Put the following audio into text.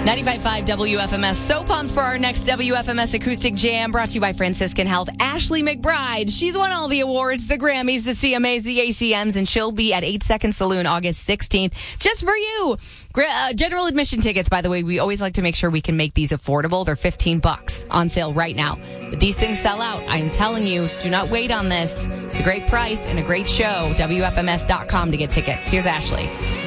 95.5 WFMS. So pumped for our next WFMS Acoustic Jam, brought to you by Franciscan Health. Ashley McBride, she's won all the awards, the Grammys, the CMAs, the ACMs, and she'll be at 8 Second Saloon August 16th, just for you. General admission tickets, by the way, we always like to make sure we can make these affordable. They're $15 on sale right now. But these things sell out. I'm telling you, do not wait on this. It's a great price and a great show. WFMS.com to get tickets. Here's Ashley.